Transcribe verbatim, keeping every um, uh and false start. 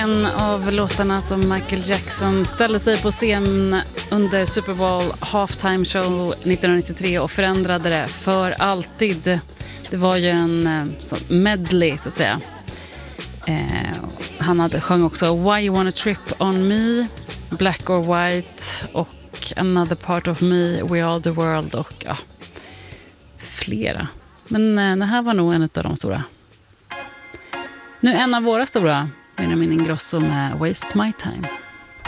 en av låtarna som Michael Jackson ställde sig på scen under Super Bowl halftime show nittonhundranittiotre och förändrade det för alltid. Det var ju en sån medley så att säga. Eh, han hade sjöng också Why You Wanna Trip On Me, Black or White och Another Part of Me, We Are The World och ja, flera. Men eh, det här var nog en av de stora. Nu en av våra stora, Benjamin Ingrosso med Waste My Time.